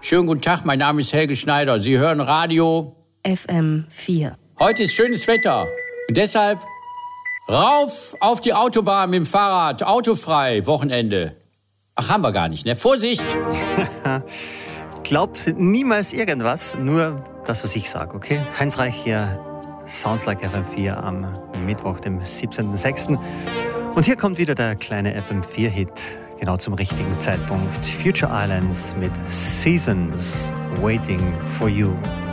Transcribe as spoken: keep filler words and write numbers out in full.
Schönen guten Tag, mein Name ist Helge Schneider. Sie hören Radio F M vier. Heute ist schönes Wetter und deshalb rauf auf die Autobahn mit dem Fahrrad, autofrei, Wochenende. Ach, haben wir gar nicht, ne? Vorsicht! Glaubt niemals irgendwas, nur das, was ich sage, okay? Heinz Reich hier, Sounds Like F M vier am Mittwoch, dem siebzehnten sechsten Und hier kommt wieder der kleine F M vier Hit, genau zum richtigen Zeitpunkt. Future Islands mit Seasons Waiting for You.